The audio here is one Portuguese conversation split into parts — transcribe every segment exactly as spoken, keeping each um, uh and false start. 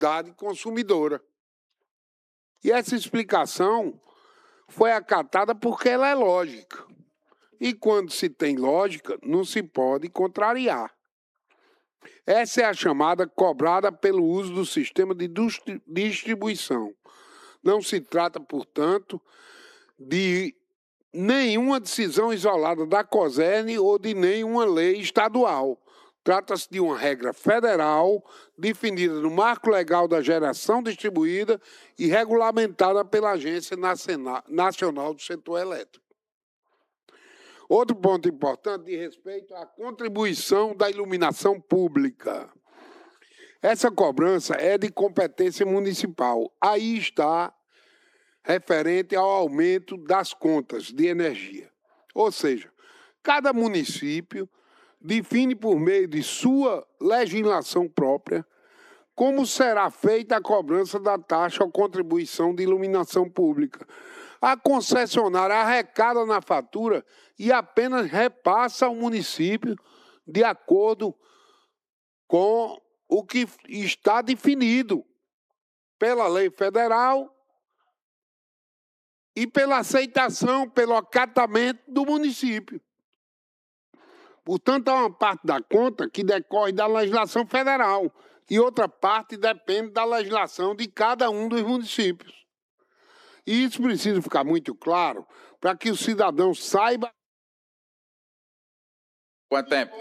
consumidora. E essa explicação foi acatada porque ela é lógica. E quando se tem lógica, não se pode contrariar. Essa é a chamada cobrada pelo uso do sistema de distribuição. Não se trata, portanto, de nenhuma decisão isolada da COSERN ou de nenhuma lei estadual. Trata-se de uma regra federal definida no marco legal da geração distribuída e regulamentada pela Agência Nacional do Setor Elétrico. Outro ponto importante diz respeito à contribuição da iluminação pública. Essa cobrança é de competência municipal. Aí está referente ao aumento das contas de energia. Ou seja, cada município define por meio de sua legislação própria como será feita a cobrança da taxa ou contribuição de iluminação pública. A concessionária arrecada na fatura e apenas repassa ao município de acordo com o que está definido pela lei federal e pela aceitação, pelo acatamento do município. Portanto, há uma parte da conta que decorre da legislação federal e outra parte depende da legislação de cada um dos municípios. E isso precisa ficar muito claro para que o cidadão saiba. Quanto tempo?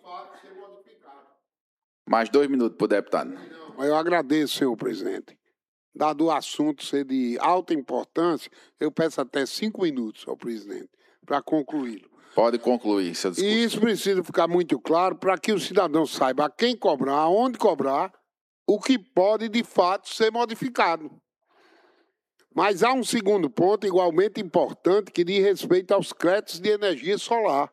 Mais dois minutos para o deputado. Eu agradeço, senhor presidente. Dado o assunto ser de alta importância, eu peço até cinco minutos ao presidente para concluí-lo. Pode concluir seu discurso. E isso precisa ficar muito claro para que o cidadão saiba a quem cobrar, aonde cobrar, o que pode, de fato, ser modificado. Mas há um segundo ponto igualmente importante que diz respeito aos créditos de energia solar.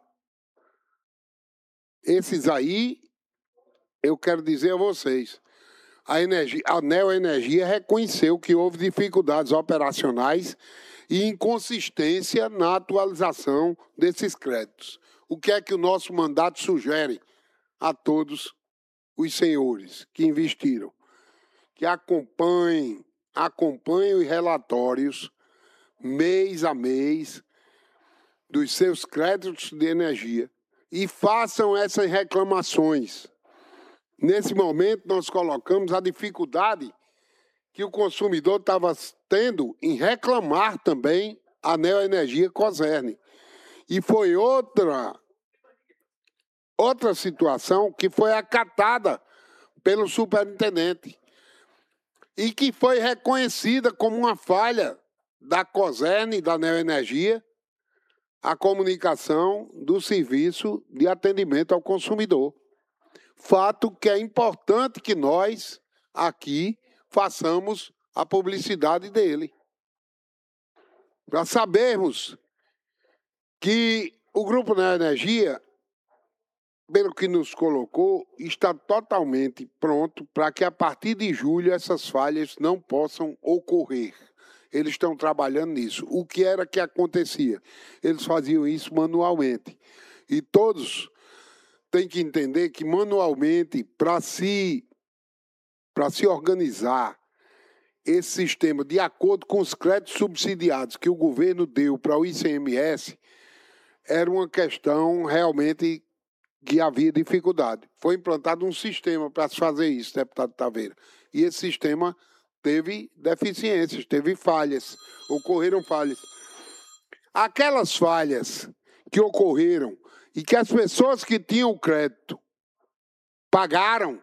Esses aí, eu quero dizer a vocês, a, energia, a Neoenergia reconheceu que houve dificuldades operacionais e inconsistência na atualização desses créditos. O que é que o nosso mandato sugere a todos os senhores que investiram? Que acompanhem, acompanhem os relatórios mês a mês dos seus créditos de energia e façam essas reclamações. Nesse momento, nós colocamos a dificuldade que o consumidor estava tendo em reclamar também a Neoenergia COSERN. E foi outra, outra situação que foi acatada pelo superintendente e que foi reconhecida como uma falha da COSERN e da Neoenergia, a comunicação do serviço de atendimento ao consumidor. Fato que é importante que nós, aqui, façamos a publicidade dele. Para sabermos que o Grupo Neoenergia, pelo que nos colocou, está totalmente pronto para que a partir de julho essas falhas não possam ocorrer. Eles estão trabalhando nisso. O que era que acontecia? Eles faziam isso manualmente. E todos têm que entender que manualmente, para se, para se organizar esse sistema de acordo com os créditos subsidiados que o governo deu para o I C M S, era uma questão realmente que havia dificuldade. Foi implantado um sistema para se fazer isso, deputado Taveira. E esse sistema teve deficiências, teve falhas, ocorreram falhas. Aquelas falhas que ocorreram e que as pessoas que tinham crédito pagaram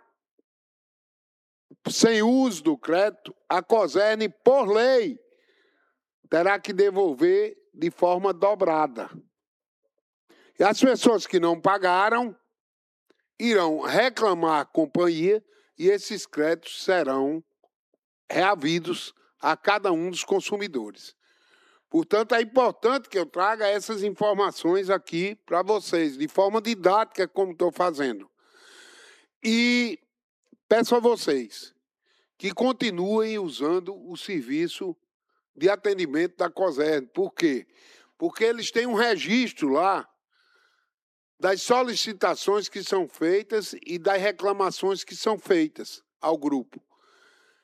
sem uso do crédito, a COSERN, por lei, terá que devolver de forma dobrada. E as pessoas que não pagaram irão reclamar à companhia e esses créditos serão reavidos a cada um dos consumidores. Portanto, é importante que eu traga essas informações aqui para vocês, de forma didática, como estou fazendo. E peço a vocês que continuem usando o serviço de atendimento da COSERN. Por quê? Porque eles têm um registro lá das solicitações que são feitas e das reclamações que são feitas ao grupo.